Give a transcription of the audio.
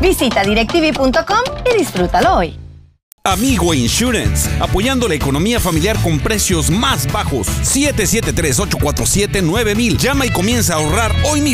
Visita DirecTV.com y disfrútalo hoy. Amigo Insurance, apoyando la economía familiar con precios más bajos. 773-847-9000. Llama y comienza a ahorrar hoy mismo.